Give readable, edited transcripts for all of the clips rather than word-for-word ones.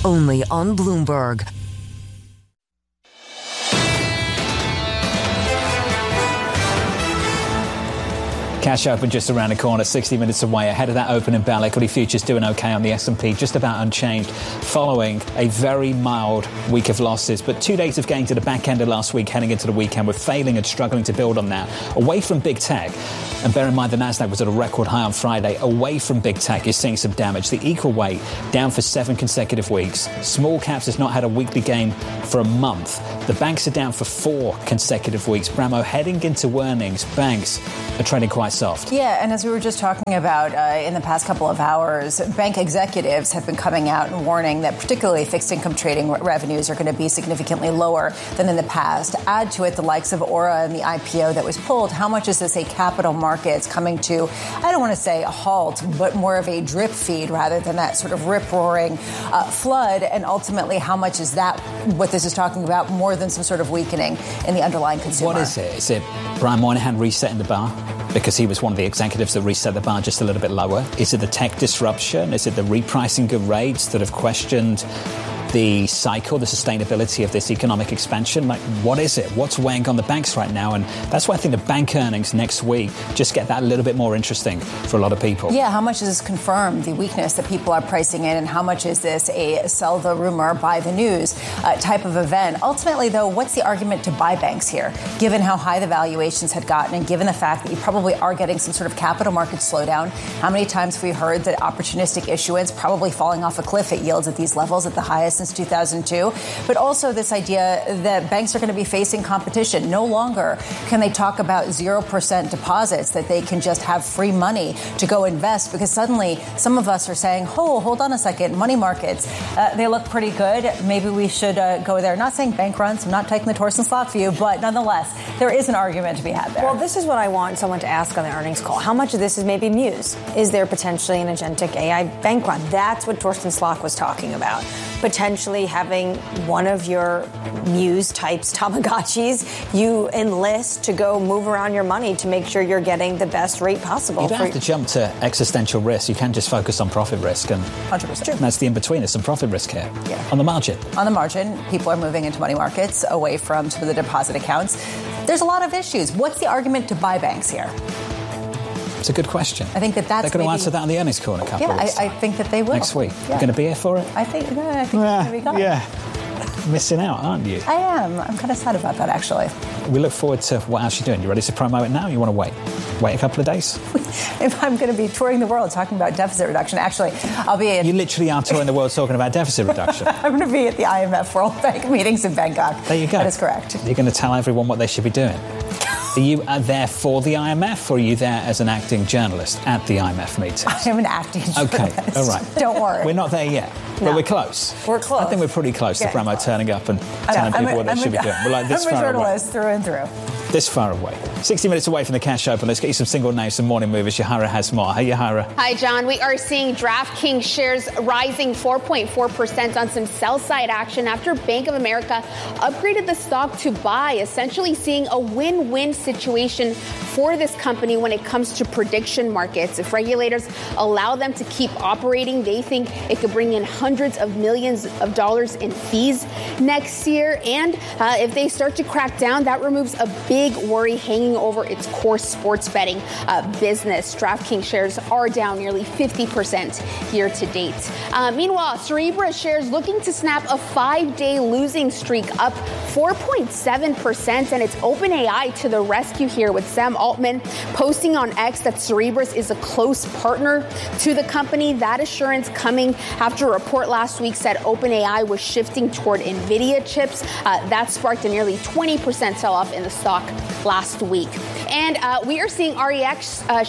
only on Bloomberg. Cash open just around the corner, 60 minutes away. Ahead of that open in Bell, equity futures doing okay on the S&P, just about unchanged, following a very mild week of losses. But 2 days of gains at the back end of last week, heading into the weekend. We're failing and struggling to build on that. Away from big tech, and bear in mind the Nasdaq was at a record high on Friday. Away from big tech, you're seeing some damage. The equal weight down for 7 consecutive weeks. Small caps has not had a weekly gain for a month. The banks are down for 4 consecutive weeks. Bramo, heading into earnings, banks are trading quite soft. Yeah, and as we were just talking about in the past couple of hours, bank executives have been coming out and warning that particularly fixed income trading revenues are going to be significantly lower than in the past. Add to it the likes of Aura and the IPO that was pulled. How much is this a capital markets coming to, I don't want to say a halt, but more of a drip feed rather than that sort of rip-roaring flood? And ultimately, how much is that, what this is talking about, more than some sort of weakening in the underlying consumer? What is it? Is it Brian Moynihan resetting the bar? Because he was one of the executives that reset the bar just a little bit lower. Is it the tech disruption? Is it the repricing of rates that have questioned the cycle, the sustainability of this economic expansion? Like, what is it? What's weighing on the banks right now? And that's why I think the bank earnings next week just get that a little bit more interesting for a lot of people. Yeah, how much does this confirm the weakness that people are pricing in, and how much is this a sell the rumor, buy the news type of event? Ultimately, though, what's the argument to buy banks here, given how high the valuations had gotten and given the fact that you probably are getting some sort of capital market slowdown? How many times have we heard that opportunistic issuance probably falling off a cliff at yields at these levels at the highest since 2002, but also this idea that banks are going to be facing competition. No longer can they talk about 0% deposits, that they can just have free money to go invest, because suddenly some of us are saying, oh, hold on a second, money markets, they look pretty good. Maybe we should go there. Not saying bank runs, I'm not taking the Torsten Slot view, but nonetheless, there is an argument to be had there. Well, this is what I want someone to ask on the earnings call. How much of this is maybe Muse? Is there potentially an agentic AI bank run? That's what Torsten Slot was talking about. Potentially having one of your Muse types Tamagotchis you enlist to go move around your money to make sure you're getting the best rate possible. You don't have to jump to existential risk. You can just focus on profit risk. And 100%. And that's the in-between. There's some profit risk here. Yeah. On the margin. On the margin, people are moving into money markets away from some of the deposit accounts. There's a lot of issues. What's the argument to buy banks here? It's a good question. I think that's they're going to answer that on the earnings call in a couple of weeks. I think that they will. Next week. Yeah. You're going to be here for it? I think they're going to be gone. Yeah. Missing out, aren't you? I am. I'm kind of sad about that, actually. We look forward to what else you're doing. You ready to promo it now? You want to wait? Wait a couple of days? If I'm going to be touring the world talking about deficit reduction, actually, I'll be You literally are touring the world talking about deficit reduction. I'm going to be at the IMF World Bank meetings in Bangkok. There you go. That is correct. You're going to tell everyone what they should be doing. Are you there for the IMF, or are you there as an acting journalist at the IMF meetings? I am an acting journalist. Okay, all right. Don't worry. We're not there yet, but we're close. We're close. I think we're pretty close to Bramo turning up and telling people what they should be doing. We're like this I'm a far journalist away. through and through. This far away. 60 minutes away from the cash open. Let's get you some single names, some morning movers. Yahara has more. Hey, Yahara. Hi, John. We are seeing DraftKings shares rising 4.4% on some sell-side action after Bank of America upgraded the stock to buy, essentially seeing a win-win situation for this company when it comes to prediction markets. If regulators allow them to keep operating, they think it could bring in hundreds of millions of dollars in fees next year. And if they start to crack down, that removes a big worry hanging over its core sports betting business. DraftKings shares are down nearly 50% year to date. Meanwhile, Cerebras shares looking to snap a 5-day losing streak, up 4.7%, and it's OpenAI to the rescue here, with Sam Altman posting on X that Cerebras is a close partner to the company. That assurance coming after a report last week said OpenAI was shifting toward NVIDIA chips. That sparked a nearly 20% sell-off in the stock last week. And we are seeing RXO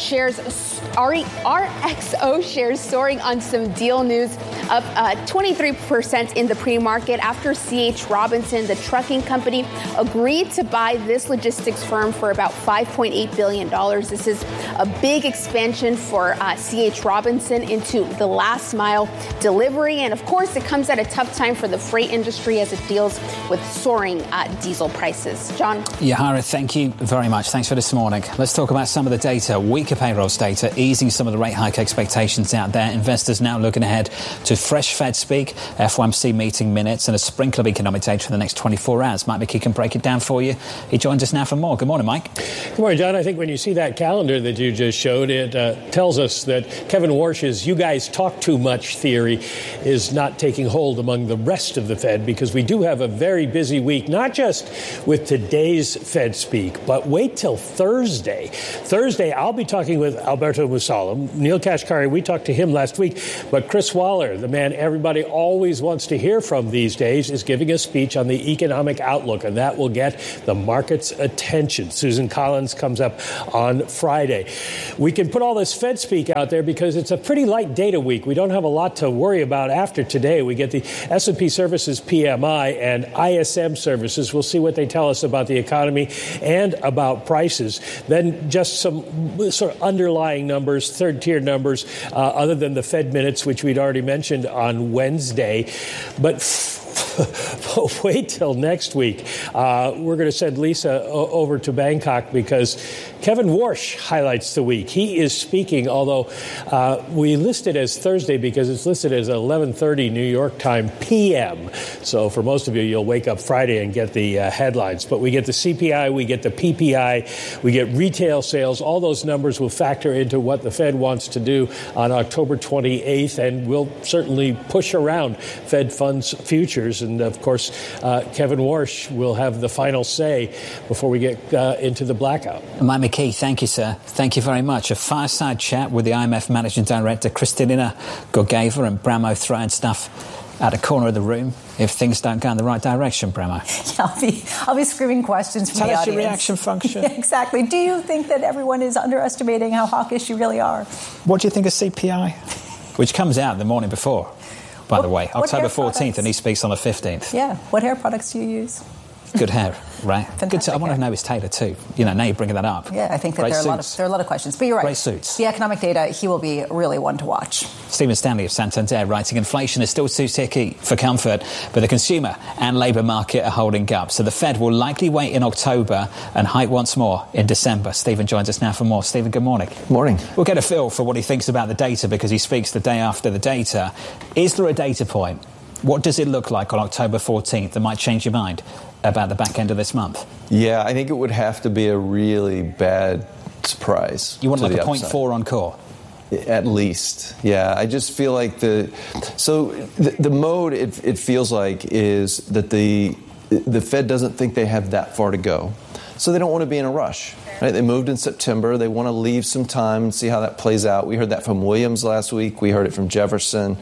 shares soaring on some deal news, up 23% in the pre-market after C.H. Robinson, the trucking company, agreed to buy this logistics firm for about $5.8 billion. This is a big expansion for C.H. Robinson into the last mile delivery. And of course, it comes at a tough time for the freight industry as it deals with soaring diesel prices. John? Yahara, thank you very much. Thanks for this morning. Let's talk about some of the data. Weaker payrolls data, easing some of the rate hike expectations out there. Investors now looking ahead to fresh Fed speak, FOMC meeting minutes, and a sprinkle of economic data for the next 24 hours. Mike McKee can break it down for you. He joins us now for more. Good morning, Mike. Good morning, John. I think when you see that calendar that you just showed, it tells us that Kevin Warsh's "you guys talk too much" theory is not taking hold among the rest of the Fed, because we do have a very busy week, not just with today's Fed speak, but wait till Thursday. Thursday, I'll be talking with Alberto Musalem. Neil Kashkari, we talked to him last week, but Chris Waller, the man everybody always wants to hear from these days, is giving a speech on the economic outlook, and that will get the market's attention. Susan Collins comes up on Friday. We can put all this Fed speak out there because it's a pretty light data week. We don't have a lot to worry about after today. We get the S&P Services PMI and ISM Services. We'll see what they tell us about the economy and about prices. Then just some sort of underlying numbers, third-tier numbers, other than the Fed minutes, which we'd already mentioned on Wednesday. But wait till next week. We're going to send Lisa over to Bangkok because Kevin Warsh highlights the week. He is speaking, although we list it as Thursday because it's listed as 11:30 New York time p.m. So for most of you, you'll wake up Friday and get the headlines. But we get the CPI, we get the PPI, we get retail sales. All those numbers will factor into what the Fed wants to do on October 28th, and will certainly push around Fed funds futures. And, of course, Kevin Warsh will have the final say before we get into the blackout. Mike McKee, thank you, sir. Thank you very much. A fireside chat with the IMF Managing Director, Kristalina Georgieva, and Bramo throwing stuff at a corner of the room if things don't go in the right direction, Bramo. Yeah, I'll be screaming questions from the audience. Tell us your reaction function. Yeah, exactly. Do you think that everyone is underestimating how hawkish you really are? What do you think of CPI? Which comes out the morning before, by the way. October 14th, and he speaks on the 15th. Yeah. What hair products do you use? Good hair, right? Good. I want to know his tailor too. You know, now you're bringing that up. Yeah, I think that there are a lot of questions. But you're right. Great suits. The economic data, he will be really one to watch. Stephen Stanley of Santander writing, inflation is still too sticky for comfort, but the consumer and labour market are holding up. So the Fed will likely wait in October and hike once more in December. Stephen joins us now for more. Stephen, good morning. Morning. We'll get a feel for what he thinks about the data because he speaks the day after the data. Is there a data point? What does it look like on October 14th that might change your mind about the back end of this month? Yeah, I think it would have to be a really bad surprise. You want like a 0.4 on core? At least, yeah. I just feel like the mode it feels like is that the Fed doesn't think they have that far to go, so they don't want to be in a rush. Right? They moved in September. They want to leave some time and see how that plays out. We heard that from Williams last week. We heard it from Jefferson.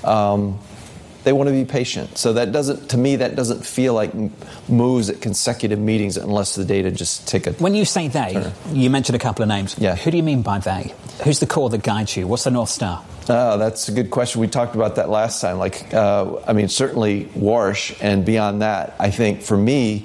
They want to be patient. So that doesn't feel like moves at consecutive meetings unless the data just take a... When you say they, turn. You mentioned a couple of names. Yeah. Who do you mean by they? Who's the core that guides you? What's the North Star? That's a good question. We talked about that last time. Certainly Warsh, and beyond that, I think for me,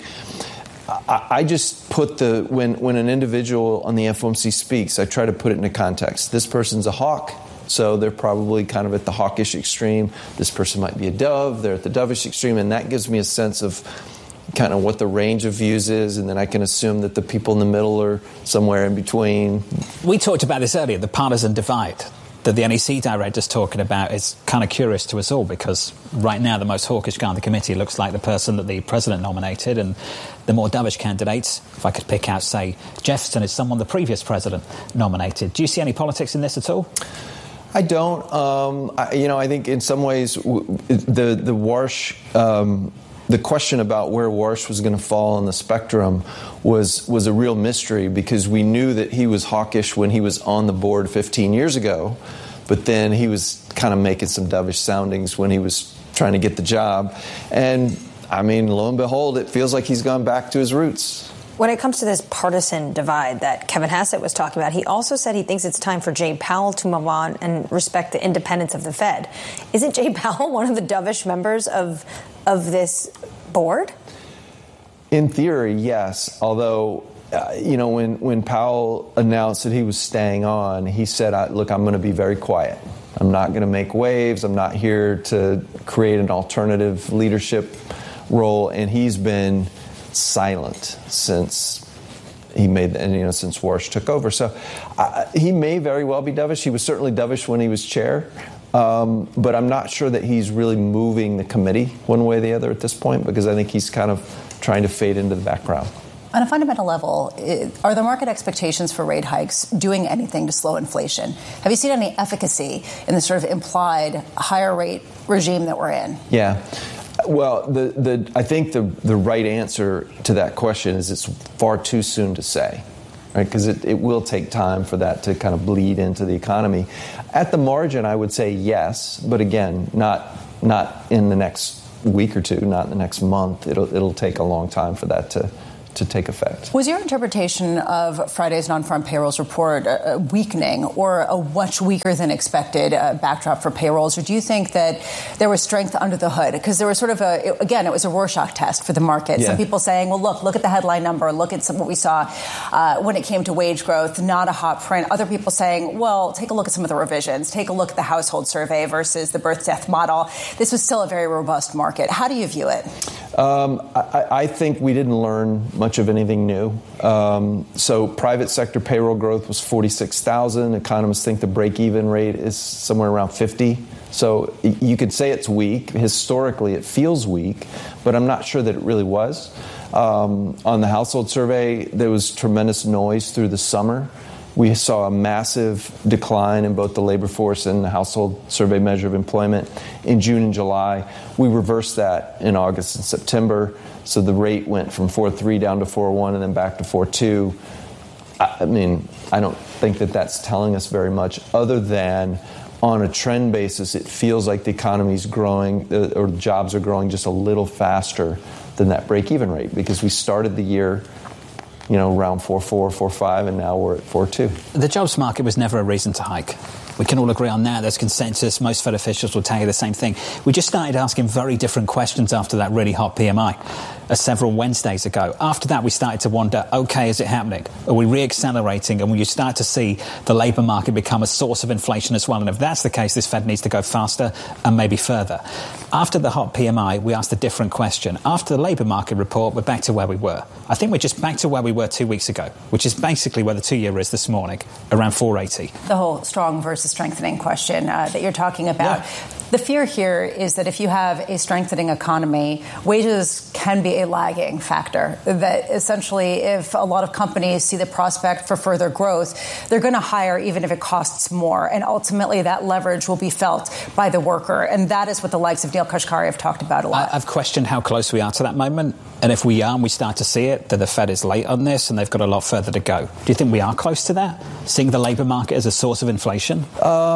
I just put when an individual on the FOMC speaks, I try to put it into context. This person's a hawk. So they're probably kind of at the hawkish extreme. This person might be a dove. They're at the dovish extreme. And that gives me a sense of kind of what the range of views is. And then I can assume that the people in the middle are somewhere in between. We talked about this earlier, the partisan divide that the NEC director's talking about is kind of curious to us all because right now the most hawkish guy on the committee looks like the person that the president nominated, and the more dovish candidates, if I could pick out, say, Jefferson, is someone the previous president nominated. Do you see any politics in this at all? I don't. I think in some ways the Warsh, the question about where Warsh was going to fall on the spectrum was a real mystery because we knew that he was hawkish when he was on the board 15 years ago, but then he was kind of making some dovish soundings when he was trying to get the job. And, I mean, lo and behold, it feels like he's gone back to his roots. When it comes to this partisan divide that Kevin Hassett was talking about, he also said he thinks it's time for Jay Powell to move on and respect the independence of the Fed. Isn't Jay Powell one of the dovish members of this board? In theory, yes. Although, when Powell announced that he was staying on, he said, look, I'm going to be very quiet. I'm not going to make waves. I'm not here to create an alternative leadership role. And he's been silent since he made, and since Warsh took over. So he may very well be dovish. He was certainly dovish when he was chair. But I'm not sure that he's really moving the committee one way or the other at this point, because I think he's kind of trying to fade into the background. On a fundamental level, are the market expectations for rate hikes doing anything to slow inflation? Have you seen any efficacy in the sort of implied higher rate regime that we're in? Yeah. Well, I think the right answer to that question is it's far too soon to say, right? Because it will take time for that to kind of bleed into the economy. At the margin, I would say yes, but again, not in the next week or two, not in the next month. It'll take a long time for that to take effect. Was your interpretation of Friday's non-farm payrolls report weakening or a much weaker than expected backdrop for payrolls? Or do you think that there was strength under the hood? Because there was sort of it was a Rorschach test for the market. Yeah. Some people saying, well, look at the headline number. Look at what we saw when it came to wage growth, not a hot print. Other people saying, well, take a look at some of the revisions. Take a look at the household survey versus the birth-death model. This was still a very robust market. How do you view it? I think we didn't learn much of anything new. So private sector payroll growth was 46,000. Economists think the break-even rate is somewhere around 50. So you could say it's weak. Historically, it feels weak, but I'm not sure that it really was. On the household survey, there was tremendous noise through the summer. We saw a massive decline in both the labor force and the household survey measure of employment in June and July. We reversed that in August and September. So the rate went from 4.3 down to 4.1 and then back to 4.2. I mean, I don't think that that's telling us very much other than on a trend basis, it feels like the economy's growing or jobs are growing just a little faster than that break-even rate because we started the year around 4.4, 4.5, and now we're at 4.2. The jobs market was never a reason to hike. We can all agree on that. There's consensus. Most Fed officials will tell you the same thing. We just started asking very different questions after that really hot PMI several Wednesdays ago. After that, we started to wonder, okay, is it happening? Are we re-accelerating? And will you start to see the labour market become a source of inflation as well? And if that's the case, this Fed needs to go faster and maybe further. After the hot PMI, we asked a different question. After the labour market report, we're back to where we were. I think we're just back to where we were 2 weeks ago, which is basically where the 2-year is this morning, around 480. The whole strong versus strengthening question that you're talking about. Yeah. The fear here is that if you have a strengthening economy, wages can be a lagging factor. That essentially, if a lot of companies see the prospect for further growth, they're going to hire even if it costs more. And ultimately, that leverage will be felt by the worker. And that is what the likes of Neel Kashkari have talked about a lot. I've questioned how close we are to that moment. And if we are and we start to see it, that the Fed is late on this and they've got a lot further to go. Do you think we are close to that? Seeing the labour market as a source of inflation?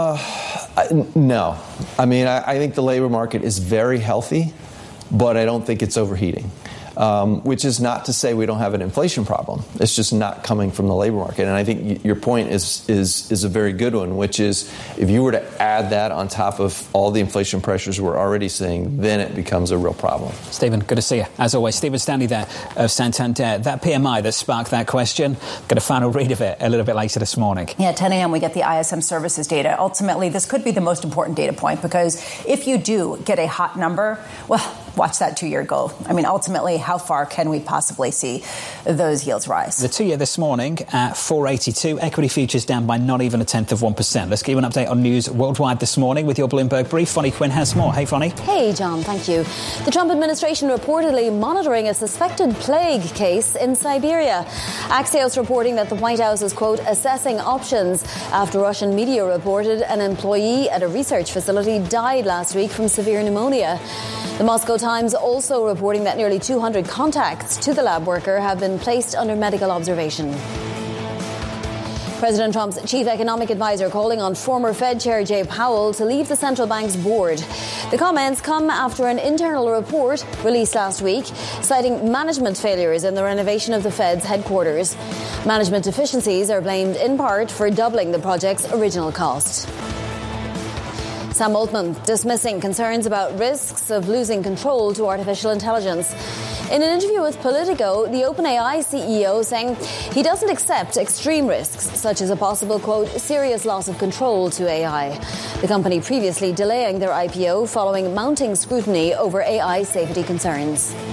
No. I mean, I think the labor market is very healthy, but I don't think it's overheating, which is not to say we don't have an inflation problem. It's just not coming from the labor market. And I think your point is a very good one, which is if you were to add that on top of all the inflation pressures we're already seeing, then it becomes a real problem. Stephen, good to see you. As always, Stephen Stanley there of Santander. That PMI that sparked that question, got a final read of it a little bit later this morning. Yeah, 10 a.m. we get the ISM services data. Ultimately, this could be the most important data point because if you do get a hot number, well, watch that 2-year go. I mean, ultimately, how far can we possibly see those yields rise? The 2-year this morning at 482. Equity futures down by not even 0.1%. Let's give you an update on news worldwide this morning with your Bloomberg brief. Fonnie Quinn has more. Hey, Fonnie. Hey, John. Thank you. The Trump administration reportedly monitoring a suspected plague case in Siberia. Axios reporting that the White House is, quote, assessing options after Russian media reported an employee at a research facility died last week from severe pneumonia. The Moscow Times also reporting that nearly 200 contacts to the lab worker have been placed under medical observation. President Trump's chief economic advisor calling on former Fed Chair Jay Powell to leave the central bank's board. The comments come after an internal report released last week citing management failures in the renovation of the Fed's headquarters. Management deficiencies are blamed in part for doubling the project's original cost. Sam Altman dismissing concerns about risks of losing control to artificial intelligence. In an interview with Politico, the OpenAI CEO saying he doesn't accept extreme risks, such as a possible, quote, serious loss of control to AI. The company previously delaying their IPO following mounting scrutiny over AI safety concerns.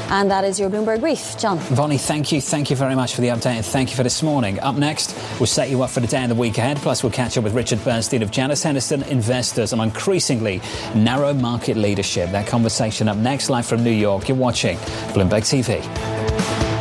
And that is your Bloomberg Brief. John. Vonnie, thank you. Thank you very much for the update, and thank you for this morning. Up next, we'll set you up for the day and the week ahead. Plus, we'll catch up with Richard Bernstein of Janus Henderson Investors on increasingly narrow market leadership. That conversation up next, live from New York. You're watching Bloomberg TV.